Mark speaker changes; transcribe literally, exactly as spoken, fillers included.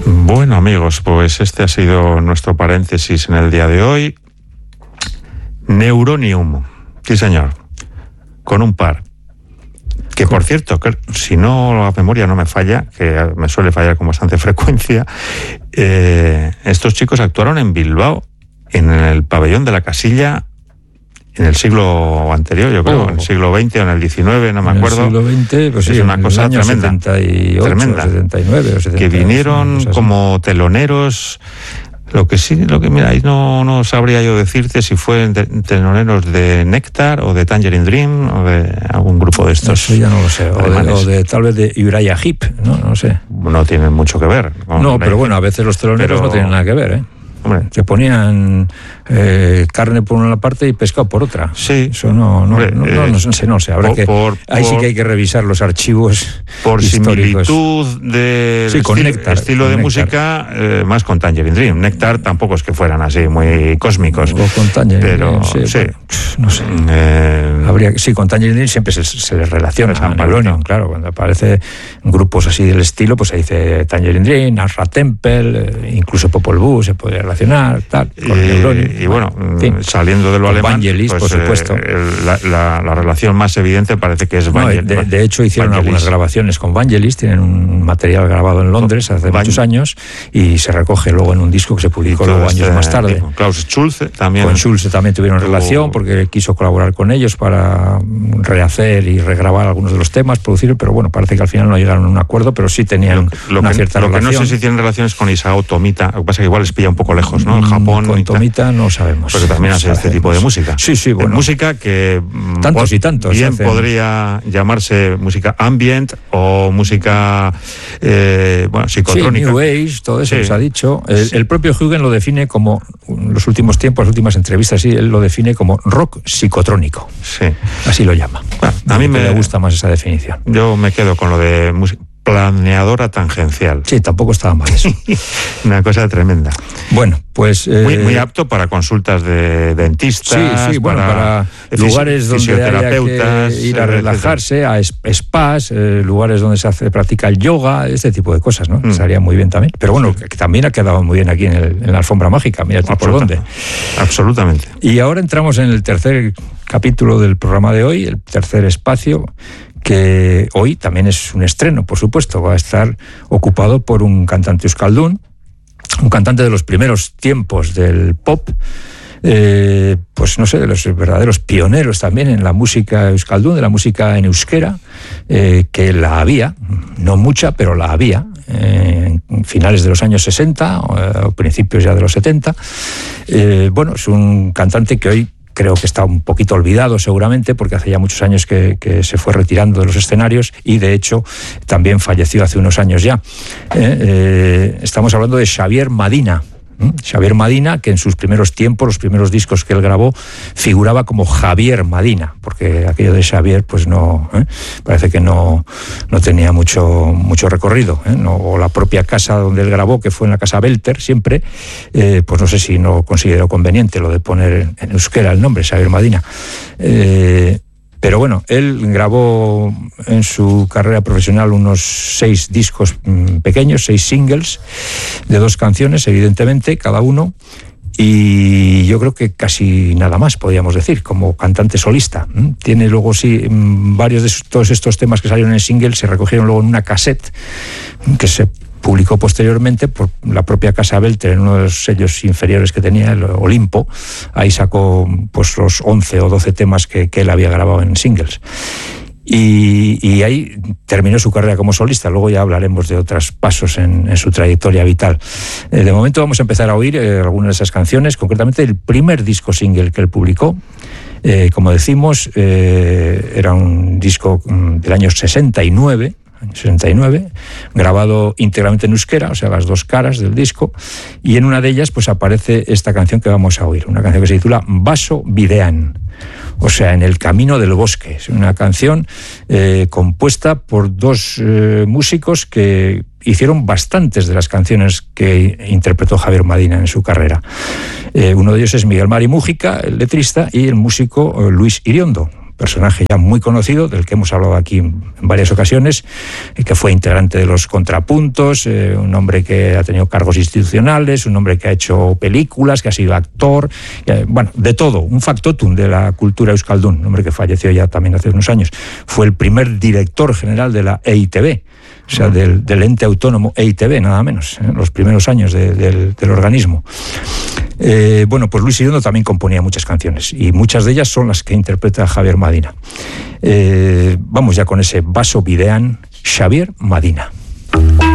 Speaker 1: Bueno, amigos, pues este ha sido nuestro paréntesis en el día de hoy. Neuronium, sí señor, con un par. Que por cierto, que si no la memoria no me falla, que me suele fallar con bastante frecuencia, eh, estos chicos actuaron en Bilbao, en el pabellón de la Casilla, en el siglo anterior, yo creo, oh. en el siglo veinte o en el diecinueve, no me
Speaker 2: en
Speaker 1: acuerdo.
Speaker 2: En el siglo veinte, pues sí,
Speaker 1: es una cosa tremenda.
Speaker 2: setenta y ocho, tremenda. setenta y nueve o setenta.
Speaker 1: Que vinieron como teloneros. Lo que sí, lo que mira, ahí no, no sabría yo decirte si fue teloneros de Nectar o de Tangerine Dream o de algún grupo de estos.
Speaker 2: Eso ya no lo sé. O de, o de tal vez de Uriah Heep, ¿no? No sé.
Speaker 1: No tienen mucho que ver.
Speaker 2: No, pero bueno, a veces los teloneros pero... no tienen nada que ver, ¿eh? Hombre. Se ponían eh, carne por una parte y pescado por otra.
Speaker 1: Sí.
Speaker 2: Eso no, no,
Speaker 1: Hombre,
Speaker 2: no, no,
Speaker 1: eh,
Speaker 2: no, no sé, no sé. Habrá
Speaker 1: por,
Speaker 2: que,
Speaker 1: por,
Speaker 2: ahí
Speaker 1: por,
Speaker 2: sí que hay que revisar los archivos
Speaker 1: por
Speaker 2: históricos.
Speaker 1: Similitud de
Speaker 2: sí, con
Speaker 1: estilo,
Speaker 2: Nectar,
Speaker 1: estilo
Speaker 2: con
Speaker 1: de
Speaker 2: Nectar.
Speaker 1: música, eh, más con Tangerine Dream. Nectar tampoco es que fueran así muy cósmicos.
Speaker 2: O con Tangerine
Speaker 1: pero,
Speaker 2: Dream, sí.
Speaker 1: sí.
Speaker 2: Bueno, no sé.
Speaker 1: Eh,
Speaker 2: Habría, sí, con Tangerine Dream siempre se, se les relaciona a Neuronium, claro. Cuando aparece grupos así del estilo, pues se dice Tangerine Dream, Nazra Temple, eh, incluso Popol Vuh se podría relacionar, tal. Con
Speaker 1: y, y bueno, sí. saliendo de lo
Speaker 2: con
Speaker 1: alemán,
Speaker 2: Vangelis,
Speaker 1: pues,
Speaker 2: por supuesto.
Speaker 1: Eh, la, la, la relación más evidente parece que es Vangelis.
Speaker 2: No, de, de hecho, hicieron Vangelis. algunas grabaciones con Vangelis, tienen un material grabado en Londres hace Van... muchos años y se recoge luego en un disco que se publicó luego este, años más tarde.
Speaker 1: Con Klaus Schulze también.
Speaker 2: Con Schulze también tuvieron tuvo... relación porque quiso colaborar con ellos para rehacer y regrabar algunos de los temas, producir, pero bueno, parece que al final no llegaron a un acuerdo, pero sí tenían
Speaker 1: lo, lo
Speaker 2: una
Speaker 1: que,
Speaker 2: cierta
Speaker 1: lo
Speaker 2: relación.
Speaker 1: Lo que no sé si tienen relaciones con Isao Tomita, lo que pasa es que igual les pilla un poco lejos, ¿no? El Japón.
Speaker 2: Con Tomita no sabemos.
Speaker 1: Porque también hace este tipo de música.
Speaker 2: Sí, sí, bueno.
Speaker 1: Música que
Speaker 2: tantos y tantos
Speaker 1: bien hacen. Podría llamarse música ambient o música eh, bueno, psicotrónica.
Speaker 2: Sí, New Age, todo eso
Speaker 1: sí.
Speaker 2: se ha dicho. El,
Speaker 1: sí.
Speaker 2: el propio Huygens lo define como, en los últimos tiempos, las últimas entrevistas, sí, él lo define como rock psicotrónico.
Speaker 1: Sí.
Speaker 2: Así lo llama.
Speaker 1: Bueno, a mí me,
Speaker 2: me gusta más esa definición.
Speaker 1: Yo me quedo con lo de música planeadora tangencial.
Speaker 2: Sí, tampoco estaba mal eso.
Speaker 1: Una cosa tremenda.
Speaker 2: Bueno, pues... Eh,
Speaker 1: muy, muy apto para consultas de dentistas,
Speaker 2: sí, sí, bueno, para, para lugares donde haya que ir a relajarse, a spas, eh, lugares donde se hace, practica el yoga, este tipo de cosas, ¿no? Mm. Estaría muy bien también. Pero bueno, que, que también ha quedado muy bien aquí en, el, en la alfombra mágica, mira por dónde.
Speaker 1: Absolutamente.
Speaker 2: Y ahora entramos en el tercer capítulo del programa de hoy, el tercer espacio, que hoy también es un estreno, por supuesto. Va a estar ocupado por un cantante euskaldún, un cantante de los primeros tiempos del pop, eh, pues no sé, de los verdaderos pioneros también en la música euskaldún, de la música en euskera, eh, que la había, no mucha, pero la había, eh, en finales de los años sesenta o principios ya de los setenta. Eh, bueno, es un cantante que hoy creo que está un poquito olvidado seguramente porque hace ya muchos años que, que se fue retirando de los escenarios y de hecho también falleció hace unos años ya. Eh, eh, estamos hablando de Xavier Madina. ¿Mm? Xavier Madina, que en sus primeros tiempos, los primeros discos que él grabó, figuraba como Javier Madina, porque aquello de Xavier, pues no, ¿eh? parece que no, no tenía mucho, mucho recorrido, ¿eh? No, o la propia casa donde él grabó, que fue en la casa Belter, siempre, eh, pues no sé si no consideró conveniente lo de poner en, en euskera el nombre, Xavier Madina. Eh, Pero bueno, él grabó en su carrera profesional unos seis discos mmm, pequeños, seis singles de dos canciones, evidentemente, cada uno, y yo creo que casi nada más, podríamos decir, como cantante solista. Tiene luego, sí, varios de todos estos temas que salieron en single se recogieron luego en una cassette que se publicó posteriormente por la propia casa Belter en uno de los sellos inferiores que tenía, el Olimpo. Ahí sacó pues los once o doce temas que, que él había grabado en singles. Y, y ahí terminó su carrera como solista. Luego ya hablaremos de otros pasos en, en su trayectoria vital. Eh, de momento vamos a empezar a oír eh, algunas de esas canciones, concretamente el primer disco single que él publicó. Eh, como decimos, eh, era un disco mm, del año sesenta y nueve, sesenta y nueve, grabado íntegramente en euskera, o sea, las dos caras del disco, y en una de ellas pues aparece esta canción que vamos a oír, una canción que se titula Baso Bidean, o sea, en el camino del bosque. Es una canción eh, compuesta por dos eh, músicos que hicieron bastantes de las canciones que interpretó Javier Madina en su carrera. Eh, uno de ellos es Miguel Mari Mújica, el letrista, y el músico eh, Luis Iriondo. personaje ya muy conocido, del que hemos hablado aquí en varias ocasiones, que fue integrante de los Contrapuntos, eh, un hombre que ha tenido cargos institucionales, un hombre que ha hecho películas, que ha sido actor, eh, bueno, de todo, un factotum de la cultura euskaldun, un hombre que falleció ya también hace unos años. Fue el primer director general de la E I T B, o sea, del, del ente autónomo E I T B, nada menos, en los primeros años de, del, del organismo. Eh, bueno, pues Luis Irondo también componía muchas canciones, y muchas de ellas son las que interpreta Javier Madina. Eh, vamos ya con ese Baso Bidean, Xavier Madina.